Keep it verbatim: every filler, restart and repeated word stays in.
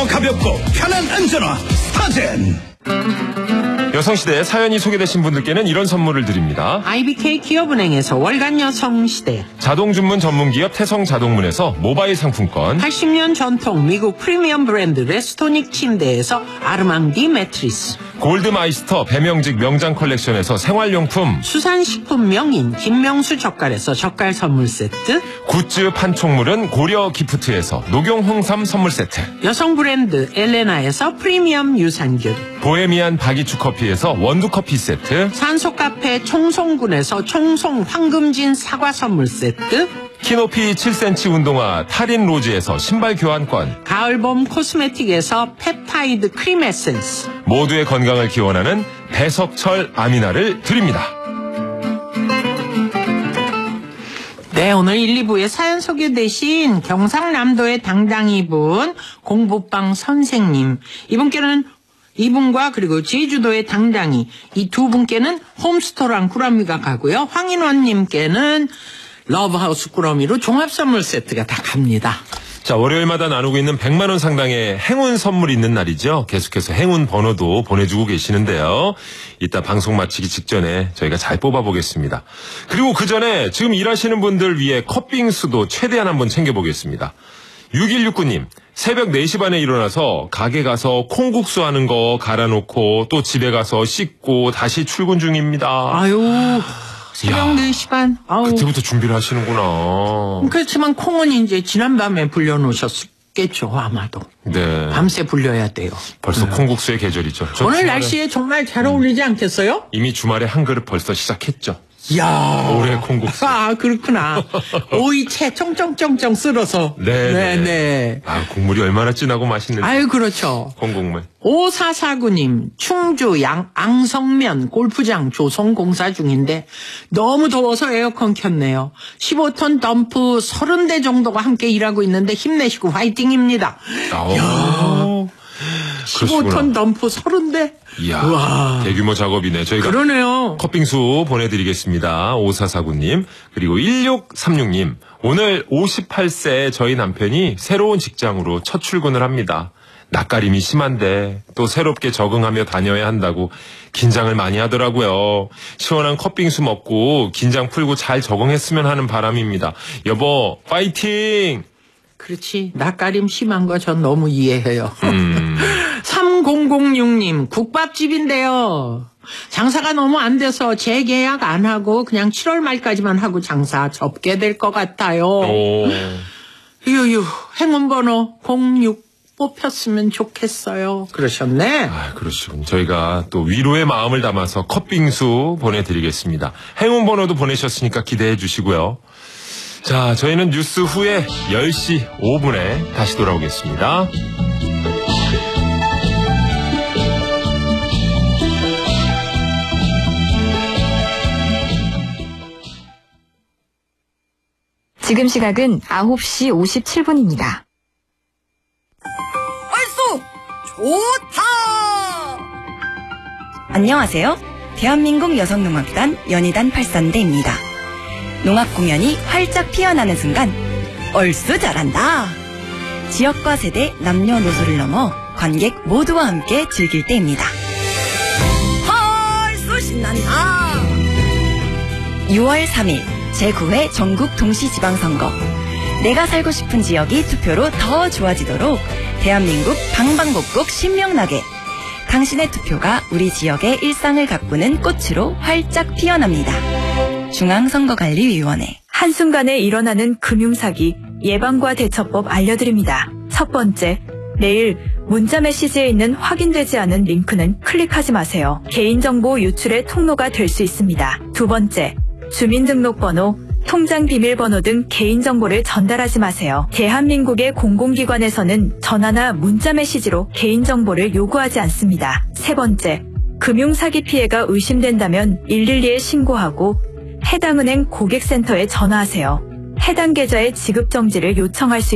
더 가볍고 편한 안전화 스타젠. 여성시대에 사연이 소개되신 분들께는 이런 선물을 드립니다. 아이비케이 기업은행에서 월간 여성시대, 자동주문 전문기업 태성자동문에서 모바일 상품권, 팔십 년 전통 미국 프리미엄 브랜드 레스토닉 침대에서 아르망디 매트리스, 골드마이스터 배명직 명장 컬렉션에서 생활용품, 수산식품 명인 김명수 젓갈에서 젓갈 선물 세트, 굿즈 판촉물은 고려 기프트에서 녹용 홍삼 선물 세트, 여성 브랜드 엘레나에서 프리미엄 유산균, 보헤미안 바기추 커피에서 원두 커피 세트, 산소 카페 총송군에서 총송 황금진 사과 선물 세트, 키높이 칠 센티미터 운동화 타린 로즈에서 신발 교환권, 가을봄 코스메틱에서 펩타이드 크림 에센스, 모두의 건강을 기원하는 배석철 아미나를 드립니다. 네, 오늘 일, 이 부에 사연 소개되신 경상남도의 당당이분 공부방 선생님, 이분께는 이분과 그리고 제주도의 당당이, 이 두 분께는 홈스토랑 꾸러미가 가고요. 황인원님께는 러브하우스 꾸러미로 종합선물 세트가 다 갑니다. 자, 월요일마다 나누고 있는 백만 원 상당의 행운 선물이 있는 날이죠. 계속해서 행운 번호도 보내주고 계시는데요. 이따 방송 마치기 직전에 저희가 잘 뽑아보겠습니다. 그리고 그 전에 지금 일하시는 분들 위해 컵빙수도 최대한 한번 챙겨보겠습니다. 육일육구 님, 새벽 네 시 반에 일어나서 가게 가서 콩국수 하는 거 갈아놓고 또 집에 가서 씻고 다시 출근 중입니다. 아유, 새벽 네 시 반. 아우. 그때부터 준비를 하시는구나. 그렇지만 콩은 이제 지난밤에 불려놓으셨겠죠, 아마도. 네. 밤새 불려야 돼요. 벌써 네. 콩국수의 계절이죠. 오늘 날씨에 정말 잘 어울리지 음. 않겠어요? 이미 주말에 한 그릇 벌써 시작했죠. 이야. 올해 콩국수. 아, 그렇구나. 오이채 쫑쫑쫑쫑 쓸어서. 네. 네, 네. 아, 국물이 얼마나 진하고 맛있는지. 아유, 그렇죠. 콩국물. 오사사구 님, 충주 양, 앙성면 골프장 조성 공사 중인데 너무 더워서 에어컨 켰네요. 십오 톤 덤프 서른 대 정도가 함께 일하고 있는데 힘내시고 화이팅입니다. 아, 십오 톤 덤프 서른 대? 이야, 우와. 대규모 작업이네. 저희가 그러네요. 컵빙수 보내드리겠습니다. 오사사구 님. 그리고 일육삼육 님. 오늘 오십팔 세 저희 남편이 새로운 직장으로 첫 출근을 합니다. 낯가림이 심한데 또 새롭게 적응하며 다녀야 한다고 긴장을 많이 하더라고요. 시원한 컵빙수 먹고 긴장 풀고 잘 적응했으면 하는 바람입니다. 여보, 파이팅! 그렇지. 낯가림 심한 거 전 너무 이해해요. 음. 삼공공육 님, 국밥집인데요. 장사가 너무 안 돼서 재계약 안 하고 그냥 칠월 말까지만 하고 장사 접게 될 것 같아요. 오. 유유, 행운번호 공육 뽑혔으면 좋겠어요. 그러셨네. 아, 그러시군. 저희가 또 위로의 마음을 담아서 컵빙수 보내드리겠습니다. 행운 번호도 보내셨으니까 기대해 주시고요. 자, 저희는 뉴스 후에 열 시 오 분에 다시 돌아오겠습니다. 지금 시각은 아홉 시 오십칠 분입니다. 얼쑤! 좋다! 안녕하세요. 대한민국 여성농악단 연희단 팔선대입니다. 농악 공연이 활짝 피어나는 순간 얼쑤 잘한다! 지역과 세대, 남녀노소를 넘어 관객 모두와 함께 즐길 때입니다. 얼쑤 신난다! 유월 삼일 제구 회 전국 동시지방선거. 내가 살고 싶은 지역이 투표로 더 좋아지도록 대한민국 방방곡곡 신명나게 당신의 투표가 우리 지역의 일상을 가꾸는 꽃으로 활짝 피어납니다. 중앙선거관리위원회. 한순간에 일어나는 금융사기 예방과 대처법 알려드립니다. 첫 번째, 내일 문자 메시지에 있는 확인되지 않은 링크는 클릭하지 마세요. 개인정보 유출의 통로가 될 수 있습니다. 두 번째, 주민등록번호, 통장 비밀번호 등 개인정보를 전달하지 마세요. 대한민국의 공공기관에서는 전화나 문자 메시지로 개인정보를 요구하지 않습니다. 세 번째, 금융사기 피해가 의심된다면 일일이에 신고하고 해당 은행 고객센터에 전화하세요. 해당 계좌의 지급정지를 요청할 수